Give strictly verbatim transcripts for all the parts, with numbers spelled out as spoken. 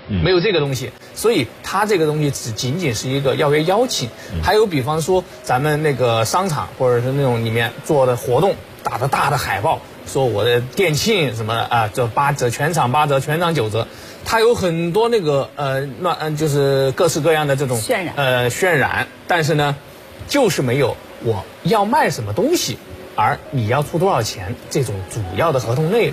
没有这个东西，所以它这个东西只仅仅是一个邀约邀请。还有比方说咱们那个商场或者是那种里面做的活动，打的大的海报，说我的店庆什么的啊，就八折，全场八折，全场九折。它有很多那个呃乱嗯就是各式各样的这种渲染呃渲染，但是呢，就是没有我要卖什么东西，而你要出多少钱这种主要的合同内容。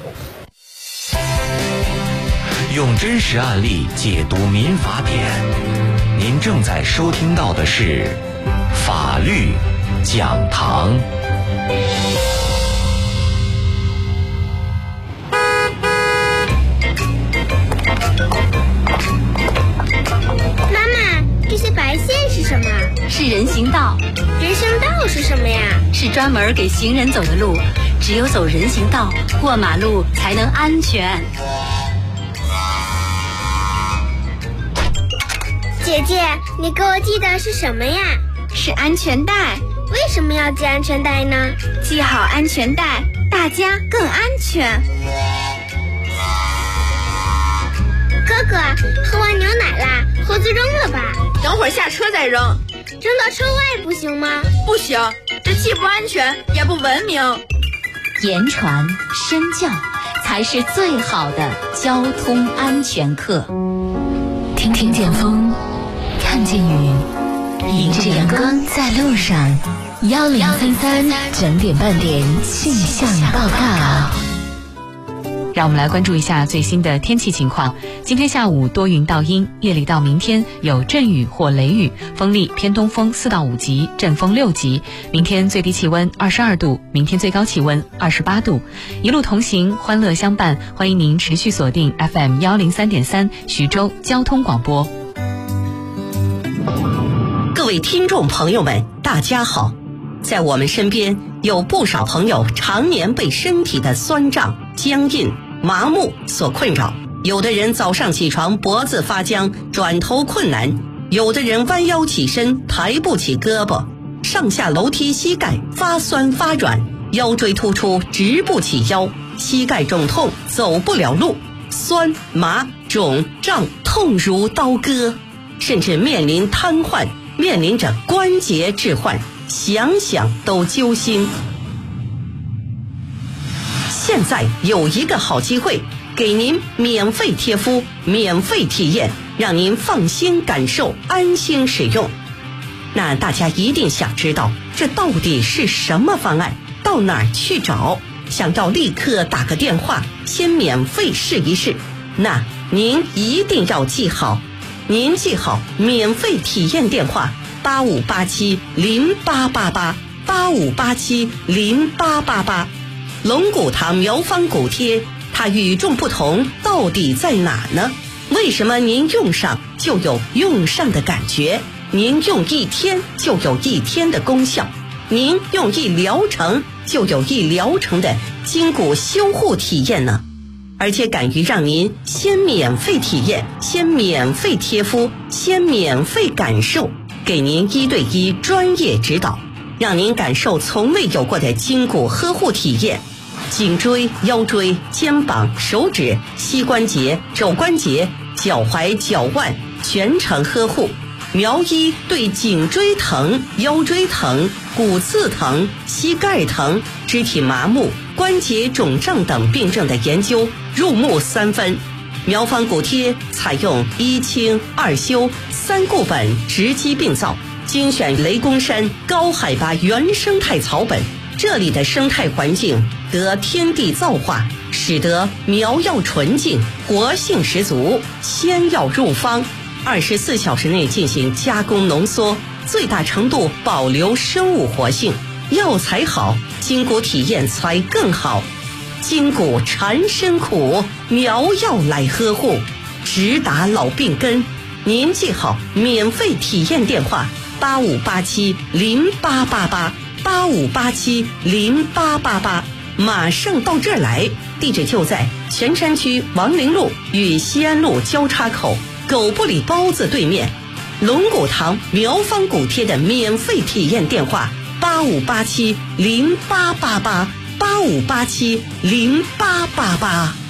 用真实案例解读民法典，您正在收听到的是法律讲堂。 妈妈，这些白线是什么？ 是人行道。 人行道是什么呀？ 是专门给行人走的路，只有走人行道，过马路才能安全。 姐姐，你给我系的是什么呀？ 是安全带。 为什么要系安全带呢？ 系好安全带，大家更安全。 哥哥，喝完牛奶啦，盒子扔了吧。 等会儿下车再扔。 扔到车外不行吗？ 不行，这既不安全也不文明。 言传身教才是最好的交通安全课。听听见风，看见雨，迎着阳光在路上。幺零三三整点半点气象报告。 让我们来关注一下最新的天气情况。今天下午多云到阴，夜里到明天有阵雨或雷雨，风力偏东风四到五级，阵风六级。明天最低气温二十二度，明天最高气温二十八度。一路同行，欢乐相伴，欢迎您持续锁定 F M 幺零三点三徐州交通广播。 各位听众朋友们，大家好。在我们身边有不少朋友常年被身体的酸胀、僵硬、麻木所困扰，有的人早上起床脖子发僵，转头困难，有的人弯腰起身抬不起胳膊，上下楼梯膝盖发酸发软，腰椎突出直不起腰，膝盖肿痛走不了路，酸麻肿胀痛如刀割，甚至面临瘫痪，面临着关节置换，想想都揪心。现在有一个好机会，给您免费贴敷，免费体验，让您放心感受，安心使用。那大家一定想知道，这到底是什么方案？到哪儿去找？想要立刻打个电话，先免费试一试。那您一定要记好，您记好免费体验电话八五八七零八八八八五八七零八八八。龙骨堂苗方骨贴，它与众不同到底在哪呢？为什么您用上就有用上的感觉？您用一天就有一天的功效，您用一疗程就有一疗程的筋骨修护体验呢？而且敢于让您先免费体验，先免费贴敷，先免费感受，给您一对一专业指导，让您感受从未有过的筋骨呵护体验。颈椎、腰椎、肩膀、手指、膝关节、肘关节、脚踝、脚腕全程呵护。苗医对颈椎疼、腰椎疼、骨刺疼、膝盖疼、肢体麻木、关节肿胀等病症的研究入木三分。苗方骨贴采用一清二修三固本直击病灶，精选雷公山高海拔原生态草本，这里的生态环境得天地造化，使得苗药纯净，活性十足，鲜药入方，二十四小时内进行加工浓缩，最大程度保留生物活性。药材好，筋骨体验才更好。筋骨缠身苦，苗药来呵护，直达老病根。您记好免费体验电话八五八七零八八八八五八七零八八八，马上到这儿来，地址就在泉山区王陵路与西安路交叉口狗不理包子对面。龙骨堂苗方骨贴的免费体验电话八五八七零八八八八五八七零八八八。